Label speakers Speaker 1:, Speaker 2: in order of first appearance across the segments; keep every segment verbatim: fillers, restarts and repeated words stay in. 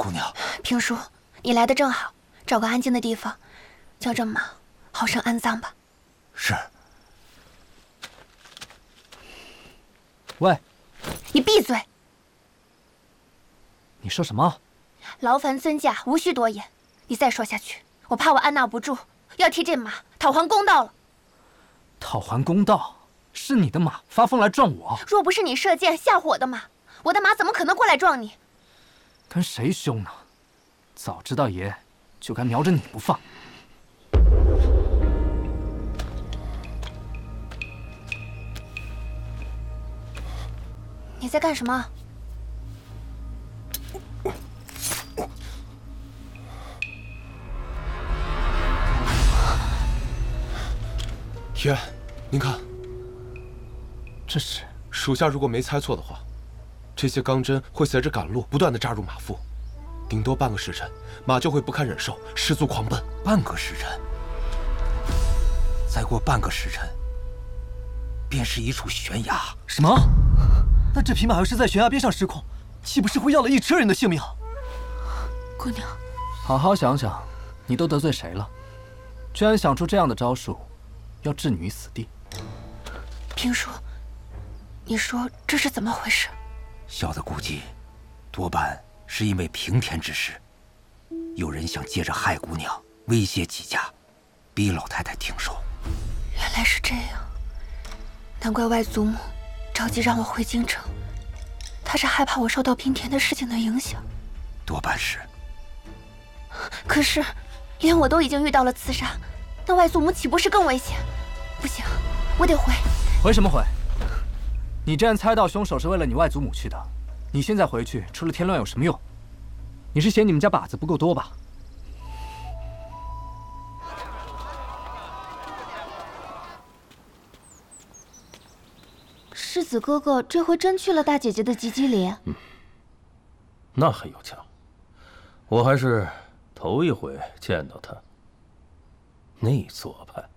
Speaker 1: 姑娘。
Speaker 2: 平叔，你来的正好，找个安静的地方，叫这马好生安葬吧。
Speaker 1: 是。
Speaker 3: 喂，
Speaker 2: 你闭嘴！
Speaker 3: 你说什么？
Speaker 2: 劳烦尊驾无需多言，你再说下去，我怕我按捺不住，要替这马讨还公道了。
Speaker 3: 讨还公道？是你的马发疯来撞我。
Speaker 2: 若不是你射箭吓唬我的马，我的马怎么可能过来撞你？
Speaker 3: 跟谁凶呢？早知道爷，就该瞄着你不放。
Speaker 2: 你在干什么？
Speaker 4: 爷，您看，
Speaker 3: 这是
Speaker 4: 属下如果没猜错的话，这些钢针会随着赶路不断的扎入马腹，顶多半个时辰，马就会不堪忍受，失足狂奔。
Speaker 1: 半个时辰，再过半个时辰，便是一处悬崖。
Speaker 5: 什么？那这匹马要是在悬崖边上失控，岂不是会要了一车人的性命？
Speaker 2: 姑娘，
Speaker 3: 好好想想，你都得罪谁了？居然想出这样的招数，要置你于死地。
Speaker 2: 平叔，你说这是怎么回事？
Speaker 1: 小的估计，多半是因为平天之事，有人想借着害姑娘威胁纪家，逼老太太停手。
Speaker 2: 原来是这样，难怪外祖母着急让我回京城，她是害怕我受到平田的事情的影响。
Speaker 1: 多半是。
Speaker 2: 可是，连我都已经遇到了刺杀，那外祖母岂不是更危险？不行，我得回。
Speaker 3: 回什么回？你既然猜到凶手是为了你外祖母去的，你现在回去除了添乱有什么用？你是嫌你们家靶子不够多吧？
Speaker 2: 世子哥哥这回真去了大姐姐的吉吉里？
Speaker 6: 嗯，那很有巧，我还是头一回见到他。那做派，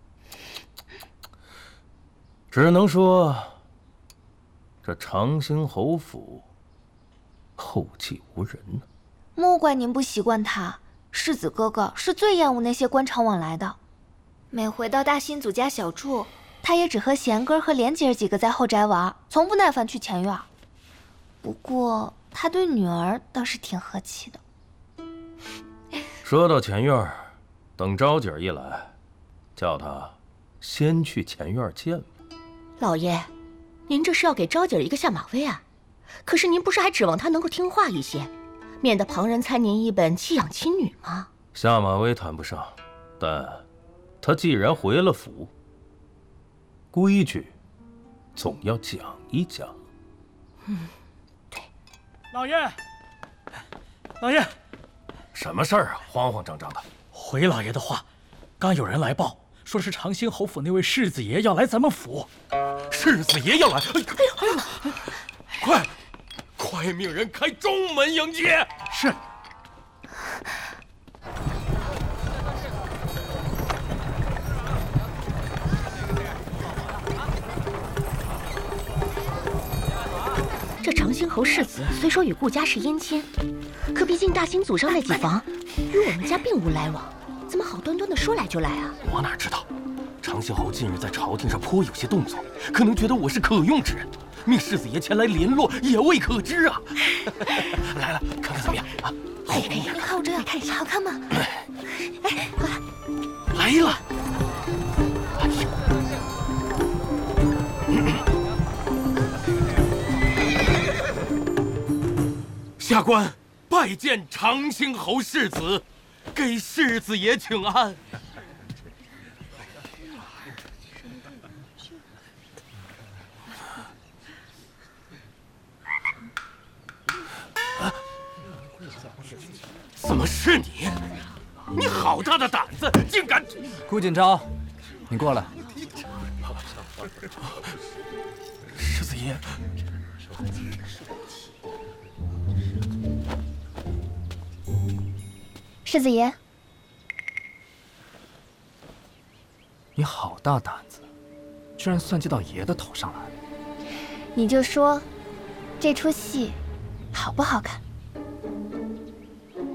Speaker 6: 只能说这长兴侯府后继无人呢。
Speaker 2: 莫怪您不习惯他，世子哥哥是最厌恶那些官场往来的。每回到大新祖家小住，他也只和贤哥和莲姐儿几个在后宅玩，从不耐烦去前院。不过他对女儿倒是挺和气的。
Speaker 6: 说到前院，等招姐儿一来，叫她先去前院见我。
Speaker 7: 老爷，您这是要给招姐儿一个下马威啊？可是您不是还指望她能够听话一些，免得旁人猜您一本弃养亲女吗？
Speaker 6: 下马威谈不上，但她既然回了府，规矩总要讲一讲。
Speaker 7: 嗯，对。
Speaker 8: 老爷，老爷，
Speaker 6: 什么事儿啊？慌慌张张的。
Speaker 8: 回老爷的话，刚有人来报，说是长兴侯府那位世子爷要来咱们府。
Speaker 4: 世子爷要来！哎呦，哎呦，快，快命人开中门迎接！
Speaker 8: 是。
Speaker 7: 这长兴侯世子虽说与顾家是姻亲，可毕竟大兴祖上那几房与我们家并无来往，怎么好端端的说来就来啊？
Speaker 6: 我哪知道，长兴侯近日在朝廷上颇有些动作，可能觉得我是可用之人，命世子爷前来联络，也未可知啊。来了，看看怎么样啊？
Speaker 7: 可以可以，
Speaker 2: 你看我这样，看一下好看吗？
Speaker 7: 哎，快来！
Speaker 6: 来了。哎呦。
Speaker 4: 下官拜见长兴侯世子，给世子爷请安。怎么是你？你好大的胆子，竟敢！
Speaker 3: 顾锦昭，你过来。
Speaker 4: 世子爷。
Speaker 2: 世子爷，
Speaker 3: 你好大胆子，居然算计到爷的头上来。
Speaker 2: 你就说，这出戏好不好看？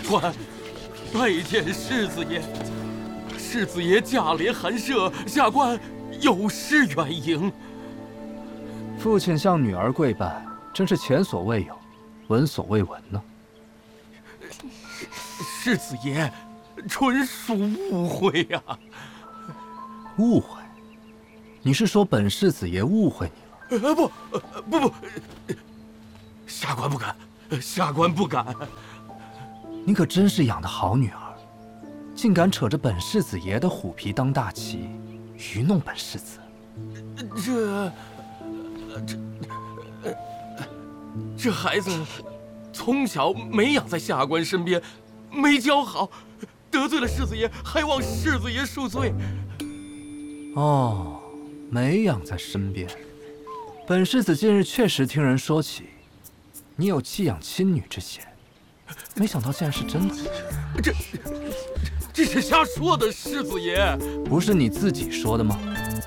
Speaker 6: 官拜见世子爷。世子爷驾临寒舍，下官有失远迎。
Speaker 3: 父亲向女儿跪拜，真是前所未有，闻所未闻呢。
Speaker 6: 世子爷，纯属误会呀、啊！
Speaker 3: 误会？你是说本世子爷误会你了？
Speaker 6: 呃不，不不，下官不敢，下官不敢。
Speaker 3: 你可真是养的好女儿，竟敢扯着本世子爷的虎皮当大旗，愚弄本世子。
Speaker 6: 这，这，这孩子从小没养在下官身边，没教好，得罪了世子爷，还望世子爷恕罪。
Speaker 3: 哦，没养在身边。本世子近日确实听人说起，你有弃养亲女之嫌，没想到竟然是真的。
Speaker 6: 这，这是瞎说的，世子爷。
Speaker 3: 不是你自己说的吗？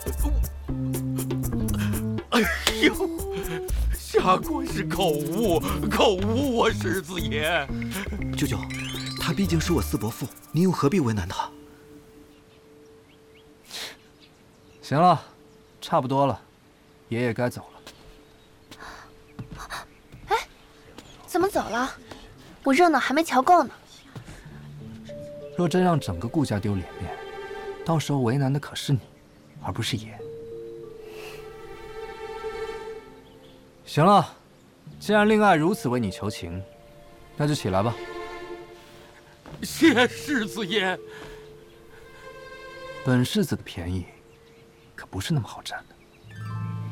Speaker 6: 哎呦，下官是口误，口误啊，世子爷。
Speaker 5: 舅舅，他毕竟是我四伯父，您又何必为难他？
Speaker 3: 行了，差不多了，爷爷该走了。
Speaker 2: 哎，怎么走了？我热闹还没瞧够呢。
Speaker 3: 若真让整个顾家丢脸面，到时候为难的可是你，而不是爷。行了，既然令爱如此为你求情，那就起来吧。
Speaker 6: 谢世子爷。
Speaker 3: 本世子的便宜，可不是那么好占的。